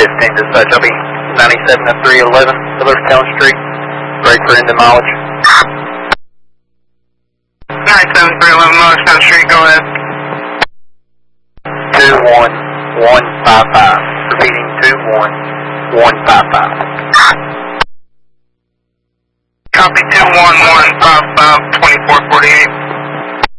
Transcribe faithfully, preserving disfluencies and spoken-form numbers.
fifteen dispatch. I'll be ninety-seven to three eleven, Millerstown Street. Break for end demolish. ninety-seven to three eleven, Millerstown Street, go ahead. two one one five five. Repeating, two one one five five. Copy two one one five five, twenty-four forty-eight.